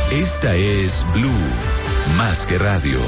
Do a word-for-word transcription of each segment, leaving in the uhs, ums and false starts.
Esta es Blue, más que radio.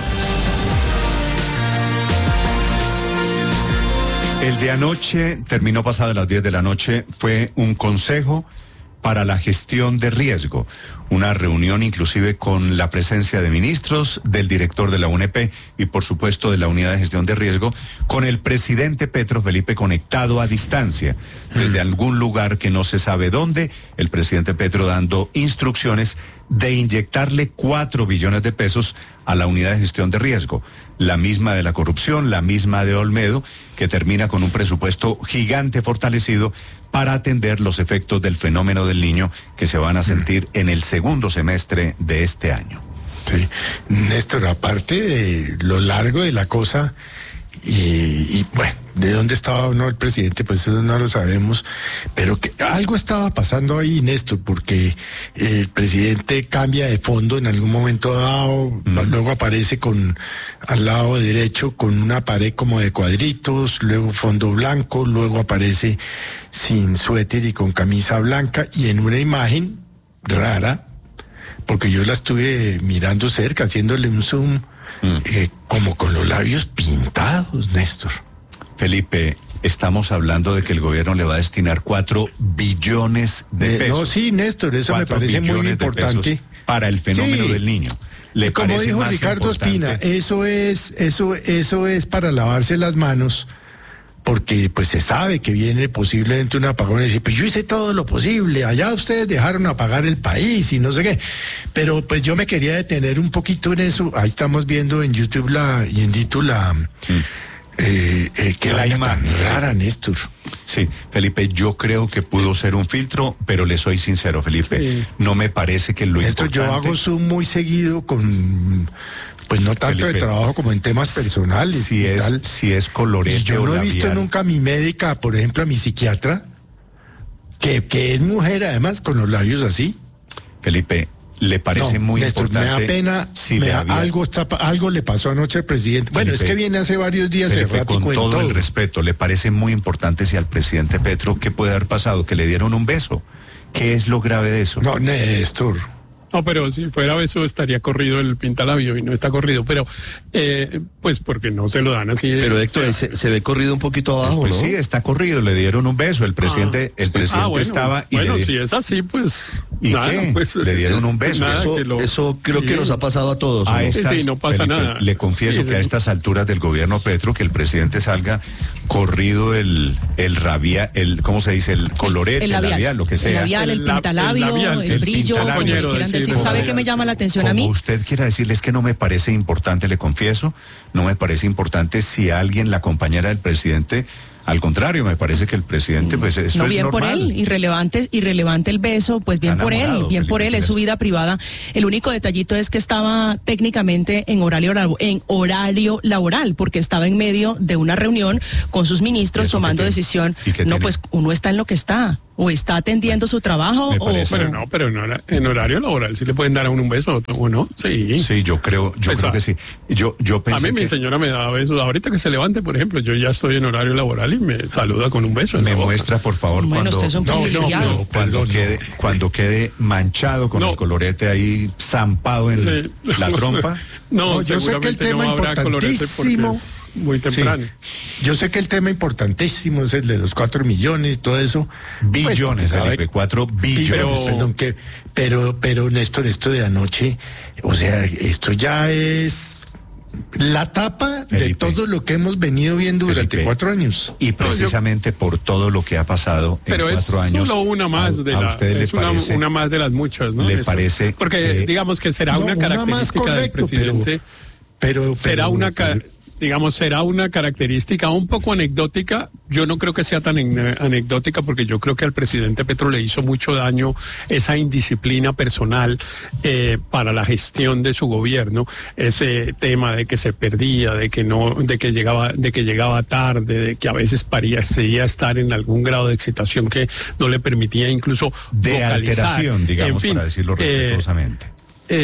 El de anoche, terminó pasadas las diez de la noche, fue un consejo para la gestión de riesgo. Una reunión inclusive con la presencia de ministros, del director de la U N E P y por supuesto de la Unidad de Gestión de Riesgo, con el presidente Petro, Felipe, conectado a distancia, desde mm. algún lugar que no se sabe dónde, el presidente Petro dando instrucciones de inyectarle cuatro billones de pesos a la Unidad de Gestión de Riesgo, la misma de la corrupción, la misma de Olmedo, que termina con un presupuesto gigante fortalecido para atender los efectos del fenómeno del Niño que se van a sentir en el segundo semestre de este año. Sí, Néstor, aparte de lo largo de la cosa, y, y bueno, de dónde estaba o no el presidente, pues eso no lo sabemos, pero que algo estaba pasando ahí, Néstor, porque el presidente cambia de fondo en algún momento dado, mm. luego aparece con al lado derecho con una pared como de cuadritos, luego fondo blanco, luego aparece sin suéter y con camisa blanca y en una imagen rara, porque yo la estuve mirando cerca, haciéndole un zoom, mm. eh, como con los labios pintados, Néstor. Felipe, estamos hablando de que el gobierno le va a destinar cuatro billones de pesos. No, sí, Néstor, eso me parece muy importante. Para el fenómeno sí. del Niño. ¿Le Como dijo Ricardo Ospina, eso es, eso, eso es para lavarse las manos, porque pues se sabe que viene posiblemente un apagón y decir, pues yo hice todo lo posible, allá ustedes dejaron apagar el país y no sé qué, pero pues yo me quería detener un poquito en eso. Ahí estamos viendo en YouTube la, y en YouTube la... Mm. Eh, eh, que la imagen tan rara, Néstor. Sí, Felipe, yo creo que pudo ser un filtro, pero le soy sincero, Felipe, sí. no me parece que lo Néstor, importante... yo hago zoom muy seguido con... Pues no tanto Felipe, de trabajo como en temas personales. Si, es, tal. si es colorete y yo no he labial. visto nunca a mi médica, por ejemplo, a mi psiquiatra, que, que es mujer además, con los labios así. Felipe, ¿le parece no, muy Néstor, importante? Me da pena, si me le da, había... algo, está, algo le pasó anoche al presidente. Felipe, bueno, es que viene hace varios días Felipe, errático con todo, en todo el respeto, ¿le parece muy importante si al presidente Petro, qué puede haber pasado? ¿Que le dieron un beso? ¿Qué es lo grave de eso? No, Néstor... No, pero si fuera eso estaría corrido el pintalabio y no está corrido, pero eh, pues porque no se lo dan así. Pero Héctor, o sea, se, se ve corrido un poquito abajo, pues ¿no? sí, está corrido, le dieron un beso, el presidente, ah, el presidente ah, bueno, estaba... Y bueno, le... si es así, pues... ¿Y nada, qué? Pues, le dieron un beso. Eso, que lo... eso creo sí. que nos ha pasado a todos. A ¿no? Estas, sí, no pasa Felipe, nada. Le confieso sí, que sí. a estas alturas del gobierno Petro, que el presidente salga corrido el, el rabia, el, ¿cómo se dice? El colorete, el labial, el labial lo que sea. El labial, el, el pintalabio, el, labial, el, el brillo, como quieran decir. ¿Sabe qué me llama la atención como a mí? Usted quiera decirles que no me parece importante, le confieso, no me parece importante si alguien, la compañera del presidente, al contrario, me parece que el presidente, pues eso no, es bien normal. por él, irrelevante, irrelevante el beso, pues bien por él, bien Felipe, por él, es su vida privada. El único detallito es que estaba técnicamente en horario, en horario laboral, porque estaba en medio de una reunión con sus ministros tomando decisión. No, tiene? Pues uno está en lo que está. O está atendiendo su trabajo o... Pero no, pero en, hora, en horario laboral sí le pueden dar a uno un beso, ¿o no? Sí. Sí, yo creo, yo pues creo a, que sí. Yo, yo pensé a mí que... mi señora me da besos. Ahorita que se levante, por ejemplo, yo ya estoy en horario laboral y me saluda con un beso. Me muestra, por favor, bueno, cuando... Usted es un no, no, pero cuando, no. quede, cuando quede manchado con no. el colorete ahí zampado en sí. la trompa. No, no yo sé que el tema no importantísimo... muy temprano. Sí. Yo sé que el tema importantísimo es el de los cuatro millones y todo eso. Billones, pues, Felipe, cuatro billones. Pero, perdón, que, pero, pero Néstor, esto de anoche, o sea, esto ya es la tapa Felipe, de todo lo que hemos venido viendo Felipe, durante cuatro años. Y precisamente no, yo, por todo lo que ha pasado pero en cuatro es años. Solo una más a, de a la, usted le es una, parece, una más de las muchas, ¿no? Le Esto, parece. Porque que, digamos que será no, una característica una correcto, del presidente. Pero, pero, será pero, una pero, digamos, será una característica un poco anecdótica. Yo no creo que sea tan anecdótica porque yo creo que al presidente Petro le hizo mucho daño esa indisciplina personal eh, para la gestión de su gobierno, ese tema de que se perdía, de que no, de que llegaba, de que llegaba tarde, de que a veces parecía estar en algún grado de excitación que no le permitía incluso de vocalizar. alteración, digamos, en fin, para decirlo respetuosamente. Eh, eh,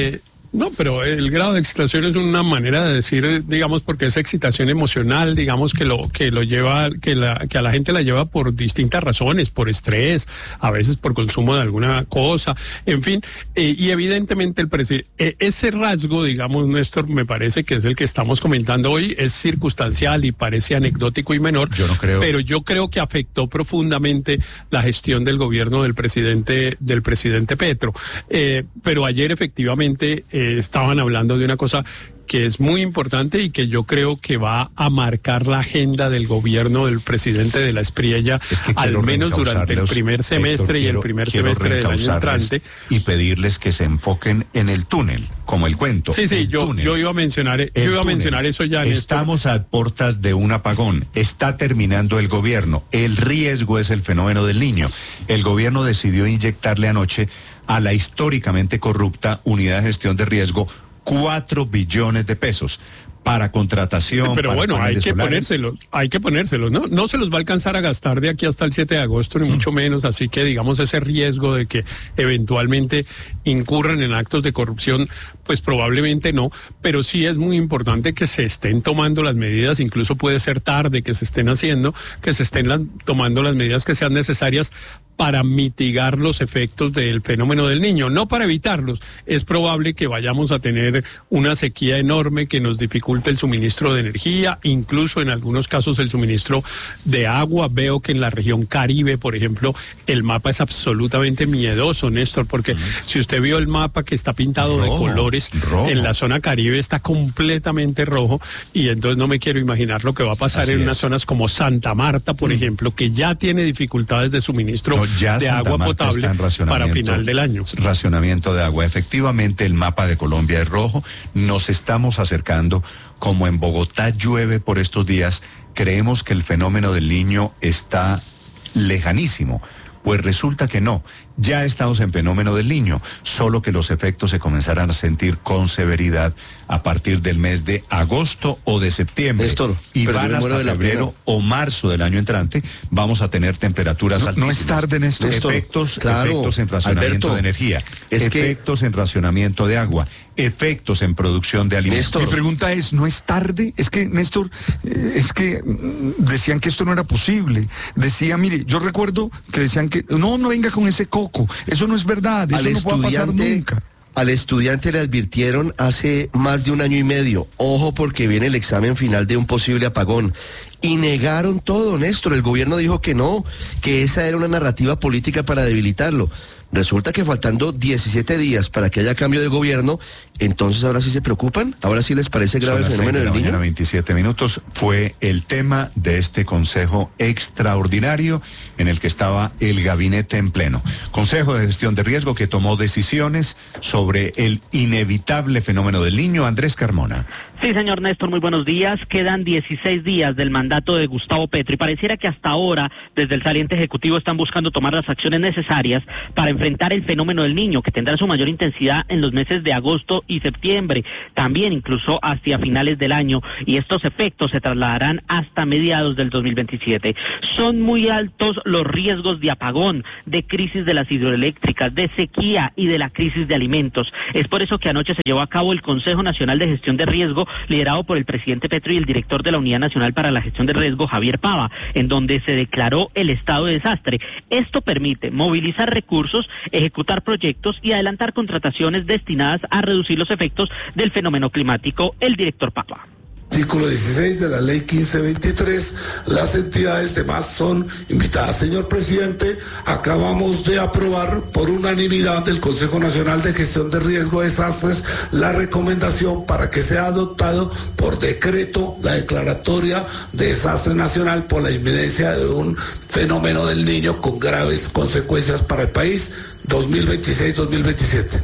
No, pero el grado de excitación es una manera de decir, digamos, porque es excitación emocional, digamos, que lo que lo lleva, que la que a la gente la lleva por distintas razones, por estrés, a veces por consumo de alguna cosa, en fin, eh, y evidentemente el presidente, eh, ese rasgo, digamos, Néstor, me parece que es el que estamos comentando hoy, es circunstancial y parece anecdótico y menor. Yo no creo. Pero yo creo que afectó profundamente la gestión del gobierno del presidente, del presidente Petro. Eh, pero ayer efectivamente Eh, estaban hablando de una cosa que es muy importante y que yo creo que va a marcar la agenda del gobierno del presidente de la Espriella, es que al menos durante el primer semestre Héctor, y quiero, el primer quiero semestre del año entrante. Y pedirles que se enfoquen en el túnel, como el cuento. Sí, sí, yo, yo iba a mencionar, yo iba a mencionar eso ya. Estamos a puertas de un apagón, está terminando el gobierno, el riesgo es el fenómeno del Niño. El gobierno decidió inyectarle anoche a la históricamente corrupta Unidad de Gestión de Riesgo cuatro billones de pesos para contratación. Pero para bueno, hay que solares. ponérselos, hay que ponérselos, ¿no? No se los va a alcanzar a gastar de aquí hasta el siete de agosto, ni mm. mucho menos, así que digamos ese riesgo de que eventualmente incurran en actos de corrupción, pues probablemente no, pero sí es muy importante que se estén tomando las medidas, incluso puede ser tarde que se estén haciendo, que se estén la, tomando las medidas que sean necesarias para mitigar los efectos del fenómeno del Niño, no para evitarlos. Es probable que vayamos a tener una sequía enorme que nos dificulte el suministro de energía, incluso en algunos casos el suministro de agua. Veo que en la región Caribe, por ejemplo, el mapa es absolutamente miedoso, Néstor, porque uh-huh. si usted vio el mapa que está pintado rojo, de colores, rojo. En la zona Caribe está completamente rojo, y entonces no me quiero imaginar lo que va a pasar Así en es. unas zonas como Santa Marta, por uh-huh. ejemplo, que ya tiene dificultades de suministro no, Ya de Santa agua Marta potable para final del año. Racionamiento de agua. Efectivamente, el mapa de Colombia es rojo. Nos estamos acercando, como en Bogotá llueve por estos días, creemos que el fenómeno del Niño está lejanísimo. Pues resulta que no, ya estamos en fenómeno del Niño, solo que los efectos se comenzarán a sentir con severidad a partir del mes de agosto o de septiembre. Néstor, y van hasta febrero o marzo del año entrante, vamos a tener temperaturas no, altísimas. No es tarde, Néstor. Efectos, claro, efectos en racionamiento Alberto, de energía, es efectos que... en racionamiento de agua, efectos en producción de alimentos. Néstor. Mi pregunta es, ¿no es tarde? Es que, Néstor, eh, es que mm, decían que esto no era posible. Decía, mire, yo recuerdo que decían que no, no venga con ese coco. Eso no es verdad, eso no puede pasar nunca. Al estudiante le advirtieron hace más de un año y medio, ojo porque viene el examen final de un posible apagón. Y negaron todo, Néstor. El gobierno dijo que no, que esa era una narrativa política para debilitarlo. Resulta que faltando diecisiete días para que haya cambio de gobierno, entonces ahora sí se preocupan, ahora sí les parece grave el fenómeno del Niño. veintisiete minutos fue el tema de este consejo extraordinario en el que estaba el gabinete en pleno. Consejo de Gestión de Riesgo que tomó decisiones sobre el inevitable fenómeno del Niño. Andrés Carmona. Sí, señor Néstor, muy buenos días. Quedan dieciséis días del mandato de Gustavo Petro y pareciera que hasta ahora, desde el saliente ejecutivo, están buscando tomar las acciones necesarias para enfrentar el fenómeno del Niño, que tendrá su mayor intensidad en los meses de agosto y septiembre, también incluso hacia finales del año, y estos efectos se trasladarán hasta mediados del dos mil veintisiete. Son muy altos los riesgos de apagón, de crisis de las hidroeléctricas, de sequía y de la crisis de alimentos. Es por eso que anoche se llevó a cabo el Consejo Nacional de Gestión de Riesgo, liderado por el presidente Petro y el director de la Unidad Nacional para la Gestión de Riesgo, Javier Pava, en donde se declaró el estado de desastre. Esto permite movilizar recursos, ejecutar proyectos y adelantar contrataciones destinadas a reducir los efectos del fenómeno climático. El director Pava. Artículo dieciséis de la ley quince veintitrés, las entidades demás son invitadas. Señor presidente, acabamos de aprobar por unanimidad del Consejo Nacional de Gestión de Riesgo de Desastres la recomendación para que sea adoptado por decreto la declaratoria de desastre nacional por la inminencia de un fenómeno del Niño con graves consecuencias para el país dos mil veintiséis dos mil veintisiete.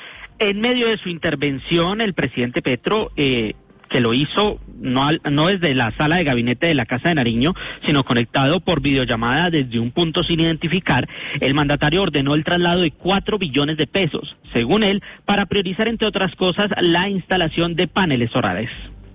En medio de su intervención, el presidente Petro eh, que lo hizo no, no desde la sala de gabinete de la Casa de Nariño, sino conectado por videollamada desde un punto sin identificar, el mandatario ordenó el traslado de cuatro billones de pesos, según él, para priorizar, entre otras cosas, la instalación de paneles solares.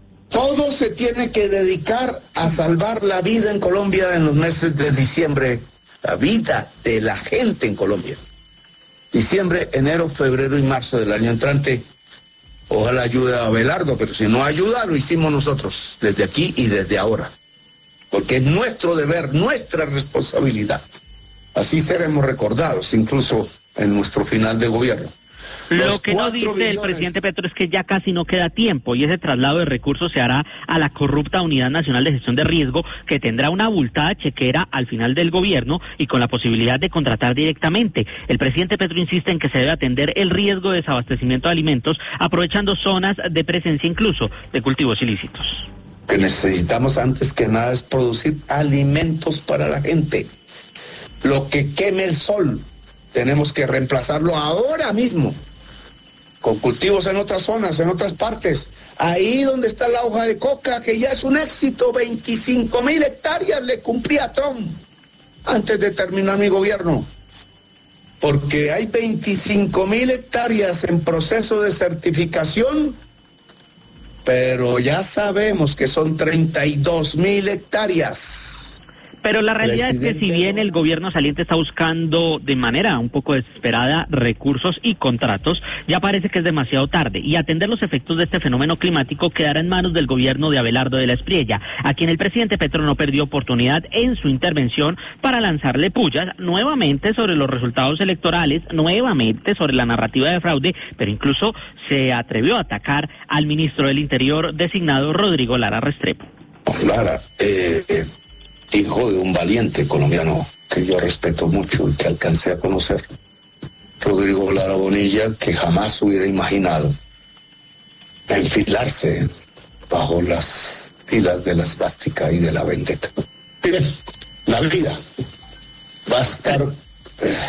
Todo se tiene que dedicar a salvar la vida en Colombia en los meses de diciembre, la vida de la gente en Colombia. Diciembre, enero, febrero y marzo del año entrante, Ojalá ayude a Abelardo, pero si no ayuda, lo hicimos nosotros, desde aquí y desde ahora. Porque es nuestro deber, nuestra responsabilidad. Así seremos recordados, incluso en nuestro final de gobierno. Lo que no dice el presidente Petro es que ya casi no queda tiempo y ese traslado de recursos se hará a la corrupta Unidad Nacional de Gestión de Riesgo, que tendrá una abultada chequera al final del gobierno y con la posibilidad de contratar directamente. El presidente Petro insiste en que se debe atender el riesgo de desabastecimiento de alimentos, aprovechando zonas de presencia incluso de cultivos ilícitos. Lo que necesitamos antes que nada es producir alimentos para la gente. Lo que queme el sol, tenemos que reemplazarlo ahora mismo, con cultivos en otras zonas, en otras partes. Ahí donde está la hoja de coca, que ya es un éxito, veinticinco mil hectáreas le cumplí a Trump antes de terminar mi gobierno. Porque hay veinticinco mil hectáreas en proceso de certificación, pero ya sabemos que son treinta y dos mil hectáreas. Pero la realidad es que si bien el gobierno saliente está buscando de manera un poco desesperada recursos y contratos, ya parece que es demasiado tarde y atender los efectos de este fenómeno climático quedará en manos del gobierno de Abelardo de la Espriella, a quien el presidente Petro no perdió oportunidad en su intervención para lanzarle pullas nuevamente sobre los resultados electorales, nuevamente sobre la narrativa de fraude, pero incluso se atrevió a atacar al ministro del Interior designado Rodrigo Lara Restrepo. Lara, eh... eh. hijo de un valiente colombiano que yo respeto mucho y que alcancé a conocer, Rodrigo Lara Bonilla, que jamás hubiera imaginado enfilarse bajo las filas de la esvástica y de la vendetta. Miren, la vida va a estar eh,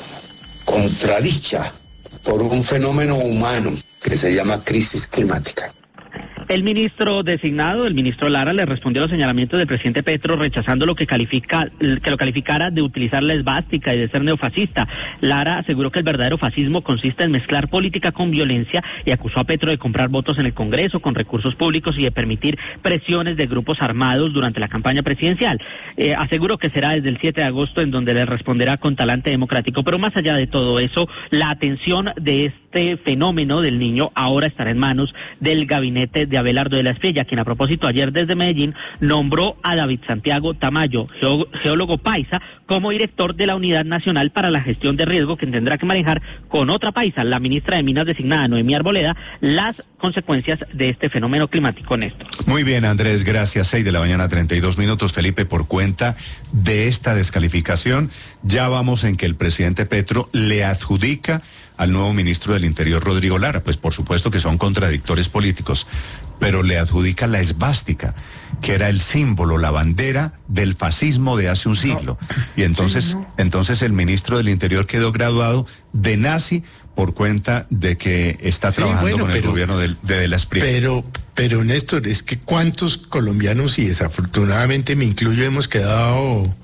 contradicha por un fenómeno humano que se llama crisis climática. El ministro designado, el ministro Lara, le respondió a los señalamientos del presidente Petro, rechazando lo que califica, que lo calificara de utilizar la esvástica y de ser neofascista. Lara aseguró que el verdadero fascismo consiste en mezclar política con violencia y acusó a Petro de comprar votos en el Congreso con recursos públicos y de permitir presiones de grupos armados durante la campaña presidencial. Eh, aseguró que será desde el siete de agosto en donde le responderá con talante democrático, pero más allá de todo eso, la atención de este fenómeno del niño ahora estará en manos del gabinete de Abelardo de la Espriella, quien a propósito ayer desde Medellín nombró a David Santiago Tamayo, geo, geólogo paisa, como director de la Unidad Nacional para la Gestión de Riesgo, quien tendrá que manejar con otra paisa, la ministra de Minas designada Noemí Arboleda, las consecuencias de este fenómeno climático, Néstor. Muy bien, Andrés, gracias. seis de la mañana, treinta y dos minutos. Felipe, por cuenta de esta descalificación, ya vamos en que el presidente Petro le adjudica al nuevo ministro del Interior, Rodrigo Lara, pues por supuesto que son contradictores políticos, pero le adjudica la esvástica, que era el símbolo, la bandera del fascismo de hace un siglo. No. Y entonces, sí, no. entonces el ministro del Interior quedó graduado de nazi por cuenta de que está sí, trabajando bueno, con el pero, gobierno de, de, de la Espriella. Pero, pero Néstor, es que cuántos colombianos, y desafortunadamente me incluyo, hemos quedado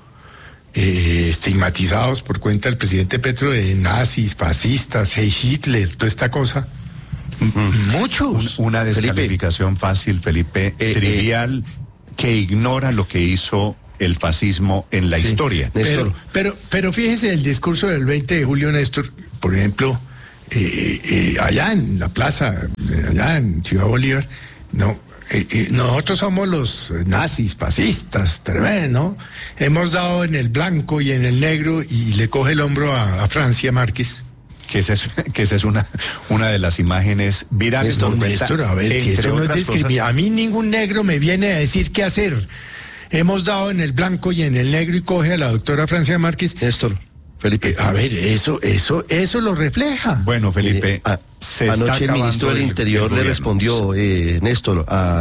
eh, estigmatizados por cuenta del presidente Petro de nazis, fascistas, hey Hitler, toda esta cosa. Uh-huh. Muchos. Un, una descalificación Felipe. fácil, Felipe, eh, trivial, eh, que ignora lo que hizo el fascismo en la sí, historia. Pero, pero, pero fíjese el discurso del veinte de julio, Néstor, por ejemplo, eh, eh, allá en la plaza, allá en Ciudad Bolívar, no, eh, eh, nosotros somos los nazis, fascistas, tremendo, ¿no? Hemos dado en el blanco y en el negro, y le coge el hombro a, a Francia Márquez. Que esa es, que esa es una, una de las imágenes virales. Néstor, Néstor, a ver, si eso no es discriminación. A mí ningún negro me viene a decir qué hacer. Hemos dado en el blanco y en el negro, y coge a la doctora Francia Márquez. Néstor, Felipe. Eh, a ver, eso, eso, eso lo refleja. Bueno, Felipe, eh, a, se anoche está el ministro del Interior el le respondió, eh, Néstor, a